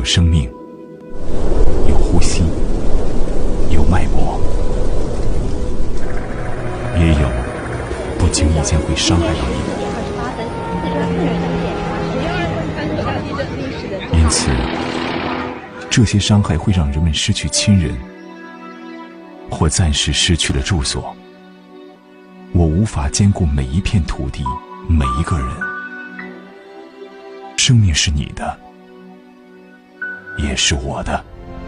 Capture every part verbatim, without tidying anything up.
有生命，有呼吸，有脉搏，也有不经意间会伤害到你的。因此，这些伤害会让人们失去亲人，或暂时失去了住所。我无法兼顾每一片土地，每一个人。生命是你的，也是我的。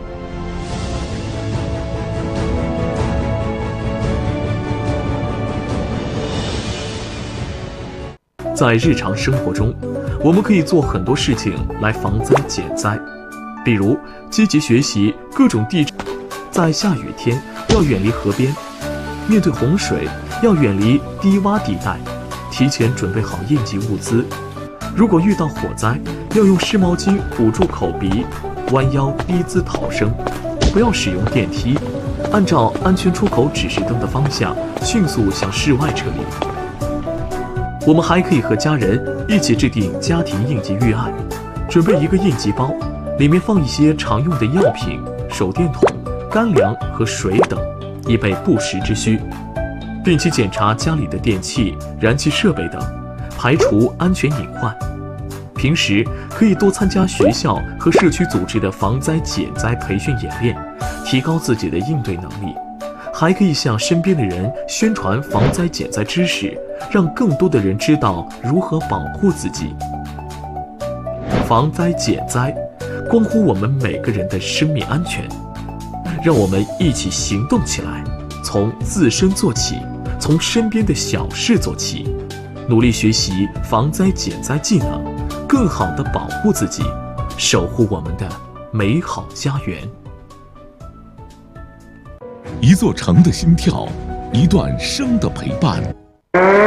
在日常生活中，我们可以做很多事情来防灾减灾，比如积极学习各种地质，在下雨天要远离河边，面对洪水要远离低洼地带，提前准备好应急物资。如果遇到火灾，要用湿毛巾捂住口鼻，弯腰低姿逃生，不要使用电梯，按照安全出口指示灯的方向迅速向室外撤离。我们还可以和家人一起制定家庭应急预案，准备一个应急包，里面放一些常用的药品、手电筒、干粮和水等，以备不时之需。定期检查家里的电器、燃气设备等，排除安全隐患。平时可以多参加学校和社区组织的防灾减灾培训演练，提高自己的应对能力。还可以向身边的人宣传防灾减灾知识，让更多的人知道如何保护自己。防灾减灾，关乎我们每个人的生命安全。让我们一起行动起来，从自身做起，从身边的小事做起，努力学习防灾减灾技能，更好地保护自己，守护我们的美好家园。 一座城的心跳，一段生的陪伴。